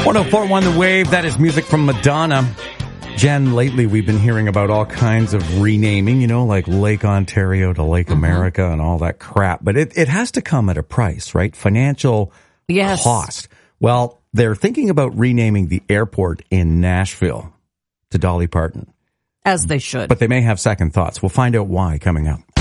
1041 The Wave, that is music from Madonna. Jen, lately we've been hearing about all kinds of renaming, like Lake Ontario to Lake America and all that crap. But it has to come at a price, right? Financial cost. Well, they're thinking about renaming the airport in Nashville to Dolly Parton. As they should. But they may have second thoughts. We'll find out why coming up.